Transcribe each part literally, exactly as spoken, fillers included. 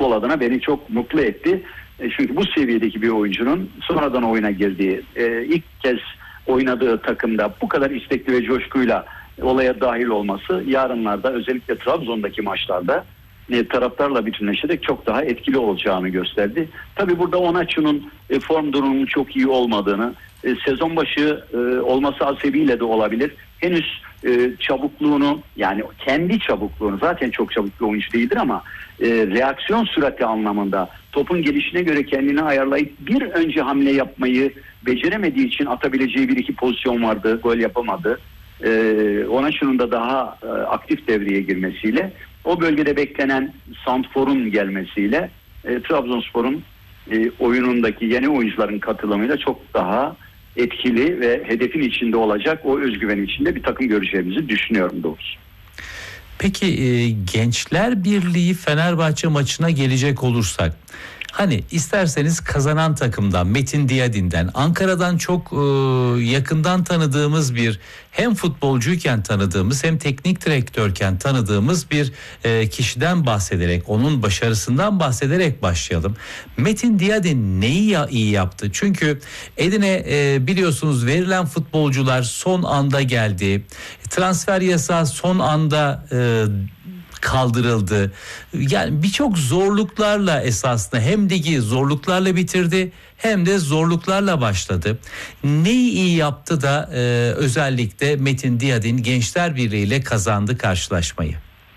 futbol adına beni çok mutlu etti. E, çünkü bu seviyedeki bir oyuncunun sonradan oyuna girdiği, e, ilk kez oynadığı takımda bu kadar istekli ve coşkuyla olaya dahil olması yarınlarda özellikle Trabzon'daki maçlarda e, taraftarla bütünleşerek çok daha etkili olacağını gösterdi. Tabii burada Onaçu'nun e, form durumunun çok iyi olmadığını, e, sezon başı e, olması hasebiyle de olabilir. Henüz e, çabukluğunu, yani kendi çabukluğunu, zaten çok çabuk bir oyuncu değildir ama e, reaksiyon sürati anlamında topun gelişine göre kendini ayarlayıp bir önce hamle yapmayı beceremediği için atabileceği bir iki pozisyon vardı, gol yapamadı. Ee, Onaçu'nun da daha e, aktif devreye girmesiyle, o bölgede beklenen Santfor'un gelmesiyle e, Trabzonspor'un e, oyunundaki yeni oyuncuların katılımıyla çok daha etkili ve hedefin içinde olacak, o özgüven içinde bir takım göreceğimizi düşünüyorum doğrusu. Peki e, Gençler Birliği Fenerbahçe maçına gelecek olursak, hani isterseniz kazanan takımdan, Metin Diyadin'den, Ankara'dan çok e, yakından tanıdığımız bir, hem futbolcuyken tanıdığımız hem teknik direktörken tanıdığımız bir e, kişiden bahsederek, onun başarısından bahsederek başlayalım. Metin Diyadin neyi ya, iyi yaptı? Çünkü eline e, biliyorsunuz verilen futbolcular son anda geldi. Transfer yasağı son anda e, kaldırıldı. Yani birçok zorluklarla esasında hem ligi zorluklarla bitirdi hem de zorluklarla başladı. Neyi iyi yaptı da e, özellikle Metin Diyadin Gençler Birliği ile kazandı karşılaşmayı?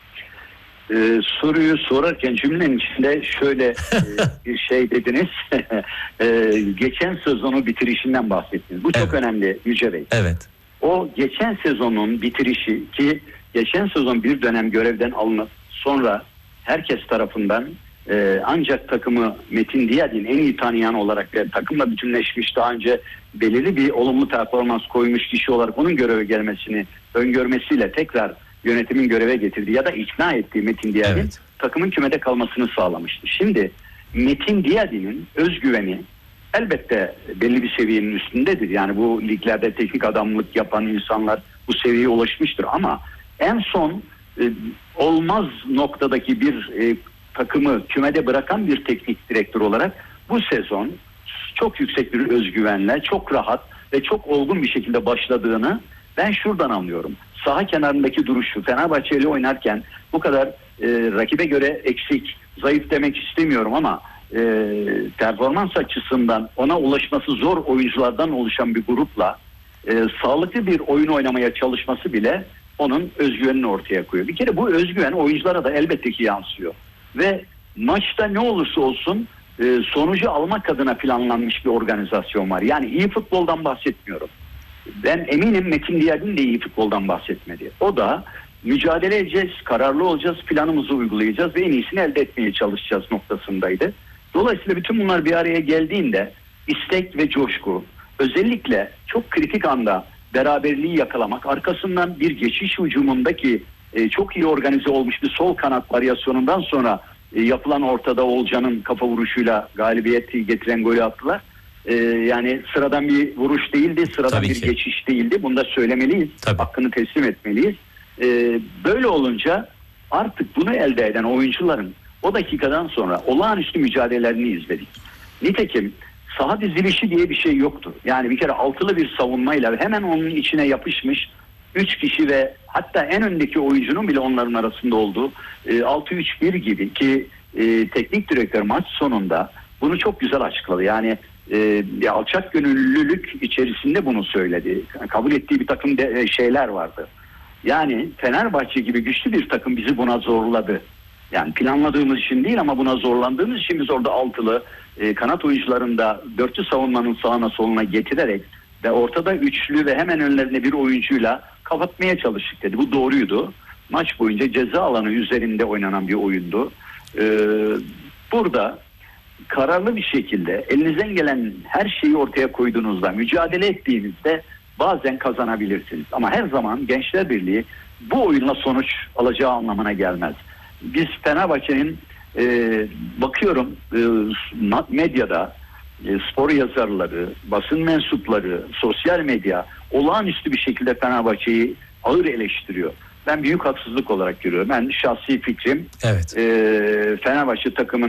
Ee, soruyu sorarken cümlenin içinde şöyle e, bir şey dediniz. e, geçen sezonu bitirişinden bahsettiniz. Bu çok Evet. önemli Yüce Bey. Evet. O geçen sezonun bitirişi, ki geçen sezon bir dönem görevden alınıp sonra herkes tarafından e, ancak takımı Metin Diyadin en iyi tanıyan olarak ve takımla bütünleşmiş, daha önce belirli bir olumlu performans koymuş kişi olarak onun göreve gelmesini öngörmesiyle tekrar yönetimin göreve getirdiği ya da ikna ettiği Metin Diyadin, evet, takımın kümede kalmasını sağlamıştı. Şimdi Metin Diyadin'in özgüveni elbette belli bir seviyenin üstündedir. Yani bu liglerde teknik adamlık yapan insanlar bu seviyeye ulaşmıştır ama en son e, olmaz noktadaki bir e, takımı kümede bırakan bir teknik direktör olarak bu sezon çok yüksek bir özgüvenle, çok rahat ve çok olgun bir şekilde başladığını ben şuradan anlıyorum. Saha kenarındaki duruşu, Fenerbahçe ile oynarken bu kadar e, rakibe göre eksik, zayıf demek istemiyorum ama e, performans açısından ona ulaşması zor oyunculardan oluşan bir grupla e, sağlıklı bir oyun oynamaya çalışması bile onun özgüvenini ortaya koyuyor. Bir kere bu özgüven oyunculara da elbette ki yansıyor. Ve maçta ne olursa olsun e, sonucu almak adına planlanmış bir organizasyon var. Yani iyi futboldan bahsetmiyorum. Ben eminim Metin Diyadin de iyi futboldan bahsetmedi. O da mücadele edeceğiz, kararlı olacağız, planımızı uygulayacağız ve en iyisini elde etmeye çalışacağız noktasındaydı. Dolayısıyla bütün bunlar bir araya geldiğinde istek ve coşku, özellikle çok kritik anda beraberliği yakalamak, arkasından bir geçiş hücumundaki e, çok iyi organize olmuş bir sol kanat varyasyonundan sonra e, yapılan ortada Olcan'ın kafa vuruşuyla galibiyeti getiren golü attılar. E, yani sıradan bir vuruş değildi, sıradan Tabii bir ki. geçiş değildi. Bunu da söylemeliyiz. Tabii. Hakkını teslim etmeliyiz. E, böyle olunca artık bunu elde eden oyuncuların o dakikadan sonra olağanüstü mücadelelerini izledik. Nitekim saha dizilişi diye bir şey yoktu. Yani bir kere altılı bir savunmayla hemen onun içine yapışmış üç kişi ve hatta en öndeki oyuncunun bile onların arasında olduğu e, altı üç bir gibi ki e, teknik direktör maç sonunda bunu çok güzel açıkladı. Yani e, alçak gönüllülük içerisinde bunu söyledi. Kabul ettiği bir takım de, şeyler vardı. Yani Fenerbahçe gibi güçlü bir takım bizi buna zorladı. Yani planladığımız için değil ama buna zorlandığımız için biz orada altılı e, kanat oyuncularını da dörtlü savunmanın sağına soluna getirerek ve ortada üçlü ve hemen önlerine bir oyuncuyla kapatmaya çalıştık dedi. Bu doğruydu. Maç boyunca ceza alanı üzerinde oynanan bir oyundu. Ee, burada kararlı bir şekilde elinizden gelen her şeyi ortaya koyduğunuzda, mücadele ettiğinizde bazen kazanabilirsiniz. Ama her zaman Gençler Birliği bu oyunla sonuç alacağı anlamına gelmez. Biz Fenerbahçe'nin e, bakıyorum e, medyada e, spor yazarları, basın mensupları, sosyal medya olağanüstü bir şekilde Fenerbahçe'yi ağır eleştiriyor. Ben büyük haksızlık olarak görüyorum. Ben şahsi fikrim, evet, e, Fenerbahçe takımı